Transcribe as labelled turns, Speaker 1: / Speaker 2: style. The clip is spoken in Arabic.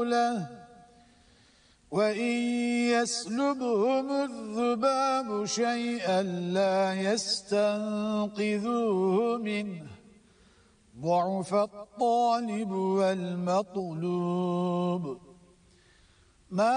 Speaker 1: حوله وإن يسلبهم الذباب شيئا لا يستنقذوه منه ضعف الطالب والمطلوب